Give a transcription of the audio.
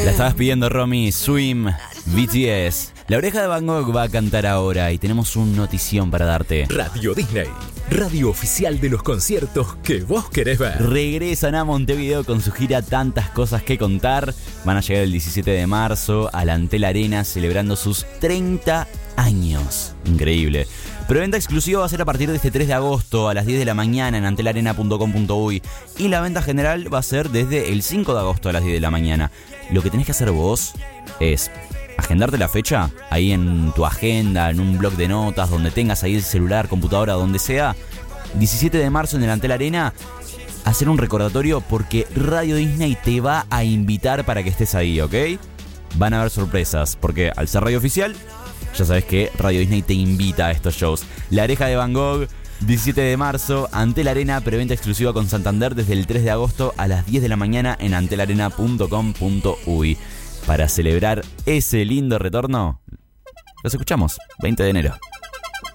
La estabas pidiendo, Romy. Swim, BTS. La Oreja de Van Gogh va a cantar ahora y tenemos una notición para darte. Radio Disney, radio oficial de los conciertos que vos querés ver. Regresan a Montevideo con su gira Tantas Cosas que Contar. Van a llegar el 17 de marzo a la Antel Arena celebrando sus 30 años. Increíble. Preventa exclusiva va a ser a partir de este 3 de agosto a las 10 de la mañana en antelarena.com.uy y la venta general va a ser desde el 5 de agosto a las 10 de la mañana. Lo que tenés que hacer vos es agendarte la fecha ahí en tu agenda, en un blog de notas, donde tengas ahí el celular, computadora, donde sea. 17 de marzo en el Antel Arena, hacer un recordatorio porque Radio Disney te va a invitar para que estés ahí, ¿ok? Van a haber sorpresas porque al ser radio oficial, ya sabes que Radio Disney te invita a estos shows. La Oreja de Van Gogh, 17 de marzo, Antel Arena, preventa exclusiva con Santander desde el 3 de agosto a las 10 de la mañana en antelarena.com.uy. Para celebrar ese lindo retorno, los escuchamos, 20 de enero.